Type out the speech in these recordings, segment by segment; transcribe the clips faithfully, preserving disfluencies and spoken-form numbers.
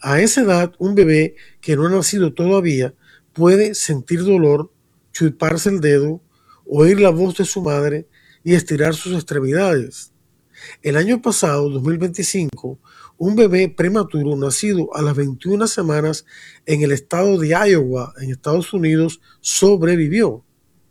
A esa edad, un bebé que no ha nacido todavía puede sentir dolor, chuparse el dedo, oír la voz de su madre y estirar sus extremidades. El año pasado, dos mil veinticinco, un bebé prematuro nacido a las veintiuna semanas en el estado de Iowa, en Estados Unidos, sobrevivió.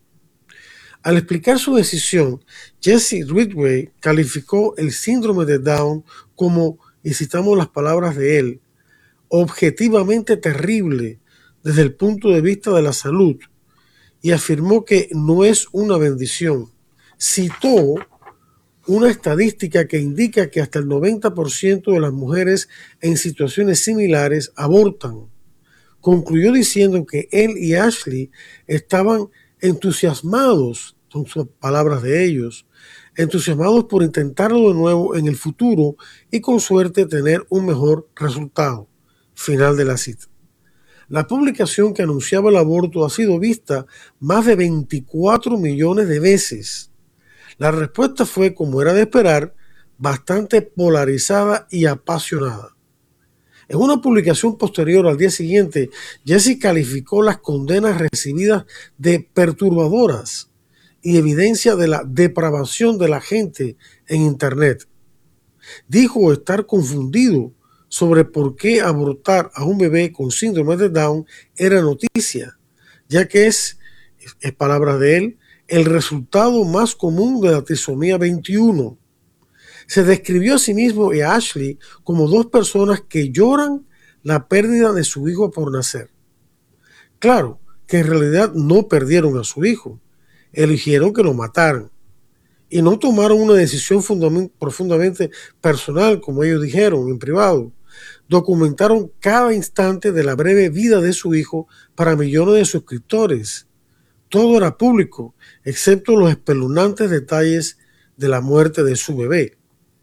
Al explicar su decisión, Jesse Ridgway calificó el síndrome de Down como, y citamos las palabras de él, objetivamente terrible desde el punto de vista de la salud, y afirmó que no es una bendición. Citó una estadística que indica que hasta el noventa por ciento de las mujeres en situaciones similares abortan. Concluyó diciendo que él y Ashley estaban entusiasmados, son sus palabras de ellos, entusiasmados por intentarlo de nuevo en el futuro y con suerte tener un mejor resultado. Final de la cita. La publicación que anunciaba el aborto ha sido vista más de veinticuatro millones de veces. La respuesta fue, como era de esperar, bastante polarizada y apasionada. En una publicación posterior al día siguiente, Jesse calificó las condenas recibidas de perturbadoras y evidencia de la depravación de la gente en Internet. Dijo estar confundido sobre por qué abortar a un bebé con síndrome de Down era noticia, ya que es, es palabras de él, el resultado más común de la trisomía veintiuno. Se describió a sí mismo y a Ashley como dos personas que lloran la pérdida de su hijo por nacer. Claro que en realidad no perdieron a su hijo, eligieron que lo mataran y no tomaron una decisión profundamente personal, como ellos dijeron en privado. Documentaron cada instante de la breve vida de su hijo para millones de suscriptores. Todo era público, excepto los espeluznantes detalles de la muerte de su bebé.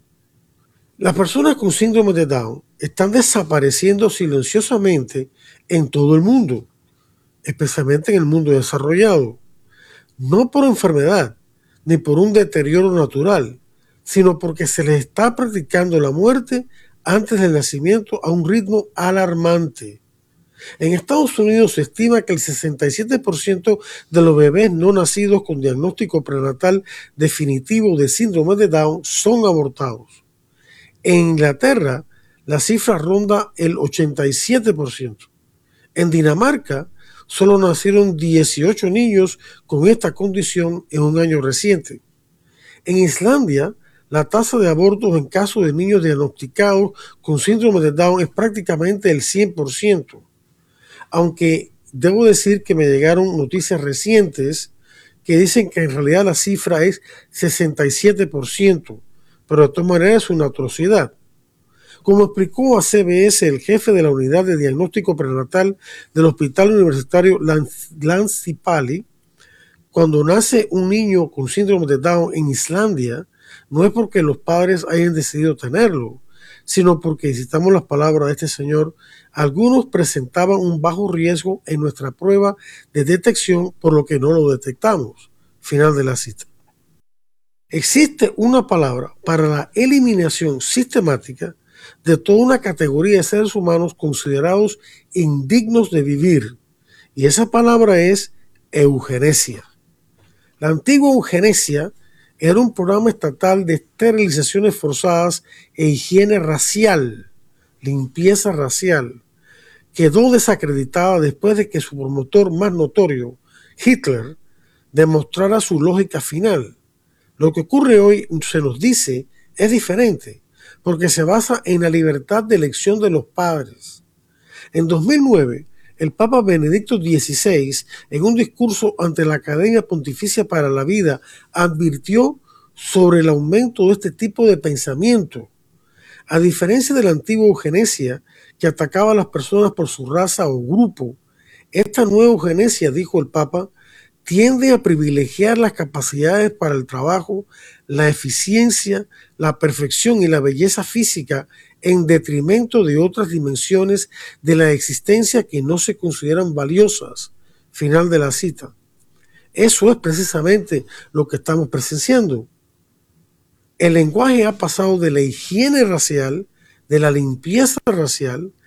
Las personas con síndrome de Down están desapareciendo silenciosamente en todo el mundo, especialmente en el mundo desarrollado, no por enfermedad ni por un deterioro natural, sino porque se les está practicando la muerte antes del nacimiento a un ritmo alarmante. En Estados Unidos se estima que el sesenta y siete por ciento de los bebés no nacidos con diagnóstico prenatal definitivo de síndrome de Down son abortados. En Inglaterra, la cifra ronda el ochenta y siete por ciento. En Dinamarca, solo nacieron dieciocho niños con esta condición en un año reciente. En Islandia, la tasa de abortos en caso de niños diagnosticados con síndrome de Down es prácticamente el cien por ciento. Aunque debo decir que me llegaron noticias recientes que dicen que en realidad la cifra es sesenta y siete por ciento, pero de todas maneras es una atrocidad. Como explicó a C B S el jefe de la unidad de diagnóstico prenatal del Hospital Universitario Länsipalu, cuando nace un niño con síndrome de Down en Islandia, no es porque los padres hayan decidido tenerlo, sino porque, citamos las palabras de este señor, algunos presentaban un bajo riesgo en nuestra prueba de detección, por lo que no lo detectamos. Final de la cita. Existe una palabra para la eliminación sistemática de toda una categoría de seres humanos considerados indignos de vivir, y esa palabra es eugenesia. La antigua eugenesia era un programa estatal de esterilizaciones forzadas e higiene racial, limpieza racial. Quedó desacreditada después de que su promotor más notorio, Hitler, demostrara su lógica final. Lo que ocurre hoy, se nos dice, es diferente, porque se basa en la libertad de elección de los padres. En dos mil nueve, el Papa Benedicto dieciséis, en un discurso ante la Academia Pontificia para la Vida, advirtió sobre el aumento de este tipo de pensamiento. A diferencia de la antigua eugenesia, que atacaba a las personas por su raza o grupo, esta nueva eugenesia, dijo el Papa, tiende a privilegiar las capacidades para el trabajo, la eficiencia, la perfección y la belleza física en detrimento de otras dimensiones de la existencia que no se consideran valiosas. Final de la cita. Eso es precisamente lo que estamos presenciando. El lenguaje ha pasado de la higiene racial, de la limpieza racial,